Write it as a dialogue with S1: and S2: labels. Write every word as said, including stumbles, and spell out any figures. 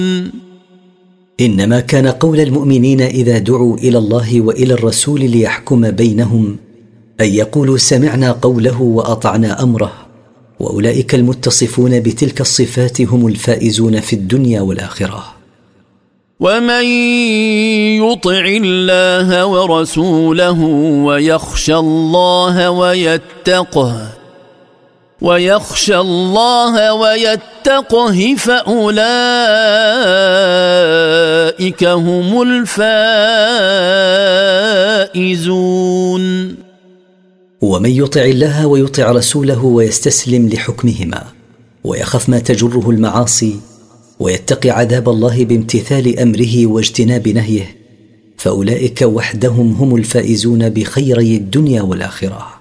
S1: إنما كان قول المؤمنين إذا دعوا إلى الله وإلى الرسول ليحكم بينهم أن يقولوا سمعنا قوله وأطعنا أمره، وأولئك المتصفون بتلك الصفات هم الفائزون في الدنيا والآخرة.
S2: ومن يطع الله ورسوله ويخشى الله ويتقه ويخشى الله ويتقه فأولئك هم الفائزون.
S1: ومن يطع الله ويطع رسوله ويستسلم لحكمهما ويخف ما تجره المعاصي ويتقي عذاب الله بامتثال أمره واجتناب نهيه، فأولئك وحدهم هم الفائزون بخيري الدنيا والآخرة.